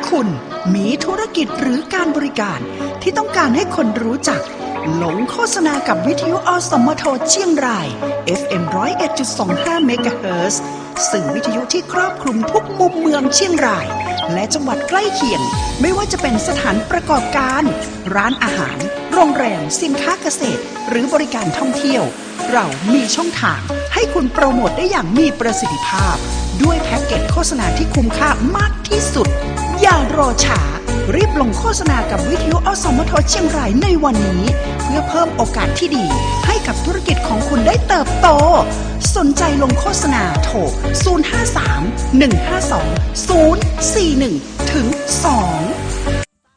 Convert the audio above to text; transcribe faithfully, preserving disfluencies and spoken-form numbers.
คุณมีธุรกิจหรือการบริการที่ต้องการให้คนรู้จักหลงโฆษณากับวิทยุอสมทเชียงราย เอฟ เอ็ม หนึ่งศูนย์เอ็ดจุดสองห้า เมกะเฮิรตซ์สื่อวิทยุที่ครอบคลุมทุกมุมเมืองเชียงรายและจังหวัดใกล้เคียงไม่ว่าจะเป็นสถานประกอบการร้านอาหารโรงแรมสินค้าเกษตรหรือบริการท่องเที่ยวเรามีช่องทางให้คุณโปรโมทได้อย่างมีประสิทธิภาพด้วยแพ็กเกจโฆษณาที่คุ้มค่ามากที่สุดอย่ารอช้ารีบลงโฆษณากับวิทยุอสมทเชียงรายในวันนี้เพื่อเพิ่มโอกาสที่ดีให้กับธุรกิจของคุณได้เติบโตสนใจลงโฆษณาโทรศูนย์ ห้า สาม หนึ่ง ห้า สอง ศูนย์ สี่ หนึ่ง ถึง สอง